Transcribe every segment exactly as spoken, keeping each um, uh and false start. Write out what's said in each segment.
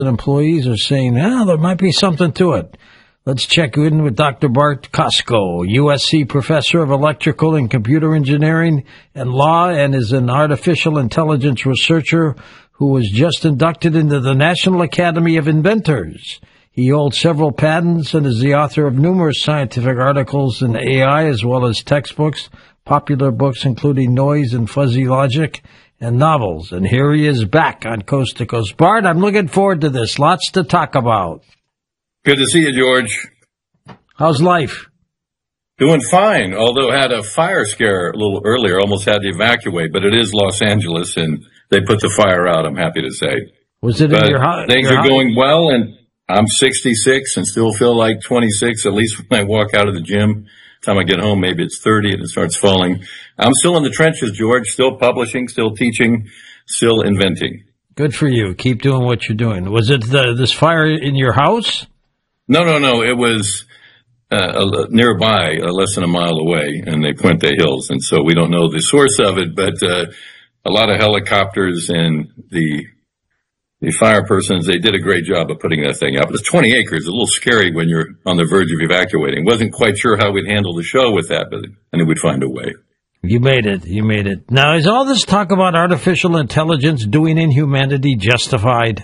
employees are saying, ah, there might be something to it. Let's check in with Doctor Bart Costco, U S C professor of electrical and computer engineering and law, and is an artificial intelligence researcher who was just inducted into the National Academy of Inventors. He holds several patents and is the author of numerous scientific articles in A I as well as textbooks, popular books including Noise and Fuzzy Logic, and novels. And here he is back on Coast to Coast. Bart, I'm looking forward to this. Lots to talk about. Good to see you, George. How's life? Doing fine, although had a fire scare a little earlier, almost had to evacuate, but it is Los Angeles, and they put the fire out, I'm happy to say. Was it but in your house? Things your are house? going well, and I'm sixty-six and still feel like twenty-six, at least when I walk out of the gym. Time I get home, maybe it's thirty and it starts falling. I'm still in the trenches, George, still publishing, still teaching, still inventing. Good for you. Keep doing what you're doing. Was it the, this fire in your house? No, no, no. It was uh, nearby, uh, less than a mile away, in the Puente Hills. And so we don't know the source of it, but uh, a lot of helicopters and the the fire persons, they did a great job of putting that thing out. But it's twenty acres, a little scary when you're on the verge of evacuating. Wasn't quite sure how we'd handle the show with that, but I knew we'd find a way. You made it. You made it. Now, is all this talk about artificial intelligence doing inhumanity justified?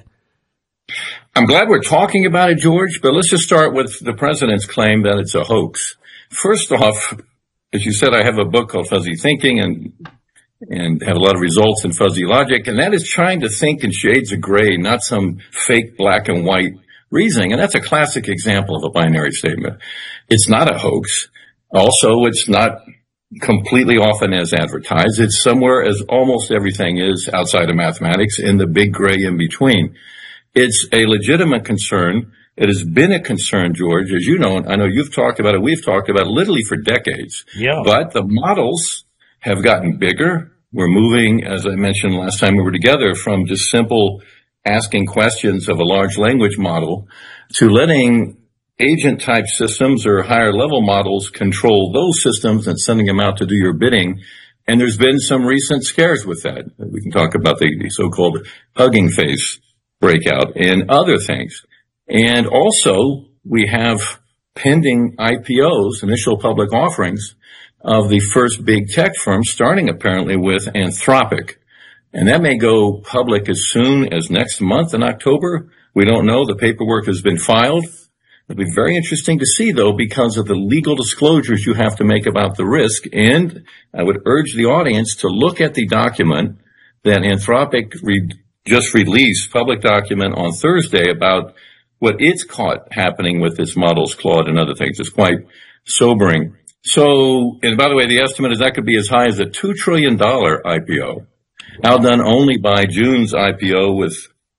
I'm glad we're talking about it, George, but let's just start with the president's claim that it's a hoax. First off, as you said, I have a book called Fuzzy Thinking and and have a lot of results in fuzzy logic, and that is trying to think in shades of gray, not some fake black and white reasoning. And that's a classic example of a binary statement. It's not a hoax. Also, it's not completely often as advertised. It's somewhere, as almost everything is outside of mathematics, in the big gray in between. It's a legitimate concern. It has been a concern, George, as you know, and I know you've talked about it, we've talked about it literally for decades. Yeah. But the models have gotten bigger. We're moving, as I mentioned last time we were together, from just simple asking questions of a large language model to letting agent-type systems or higher-level models control those systems and sending them out to do your bidding. And there's been some recent scares with that. We can talk about the, the so-called Hugging Face breakout and other things. And also, we have pending I P Os, initial public offerings, of the first big tech firms, starting apparently with Anthropic. And that may go public as soon as next month in October. We don't know. The paperwork has been filed. It'll be very interesting to see, though, because of the legal disclosures you have to make about the risk. And I would urge the audience to look at the document that Anthropic re- just released, public document on Thursday, about what it's caught happening with its models, Claude and other things. It's quite sobering. So, and by the way, the estimate is that could be as high as a two trillion dollars I P O, outdone only by June's I P O with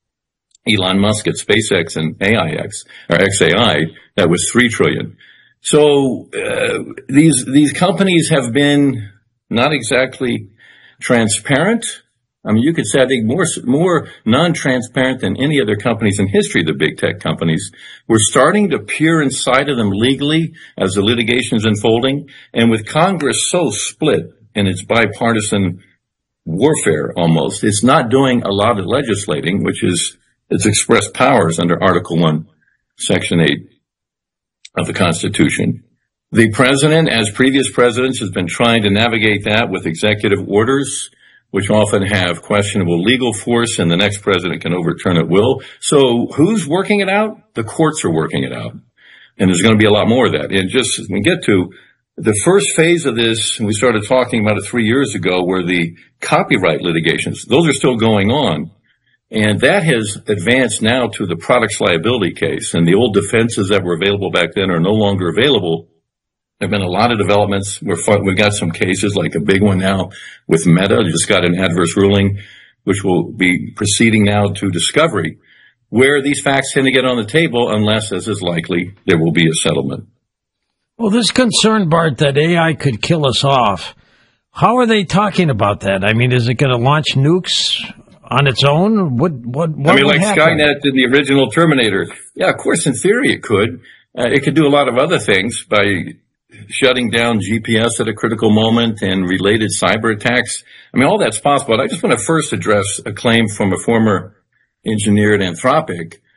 Elon Musk at SpaceX and A I X, or X A I, that was three trillion dollars. So, uh, these, these companies have been not exactly transparent. I mean, you could say, I think, more, more non-transparent than any other companies in history, the big tech companies. We're starting to peer inside of them legally as the litigation is unfolding. And with Congress so split in its bipartisan warfare almost, it's not doing a lot of legislating, which is its express powers under Article one, Section eight of the Constitution. The president, as previous presidents, has been trying to navigate that with executive orders, which often have questionable legal force, and the next president can overturn at will. So who's working it out? The courts are working it out. And there's going to be a lot more of that. And just as we get to the first phase of this, and we started talking about it three years ago, were the copyright litigations. Those are still going on. And that has advanced now to the products liability case. And the old defenses that were available back then are no longer available. There have been a lot of developments. We're, we've got some cases, like a big one now with Meta. Just got an adverse ruling, which will be proceeding now to discovery, where these facts tend to get on the table unless, as is likely, there will be a settlement. Well, this concern, Bart, that A I could kill us off, how are they talking about that? I mean, is it going to launch nukes on its own? What, what, what I mean, like happen? Skynet in the original Terminator. Yeah, of course, in theory it could. Uh, it could do a lot of other things by shutting down G P S at a critical moment and related cyber attacks. I mean, all that's possible. I just want to first address a claim from a former engineered Anthropic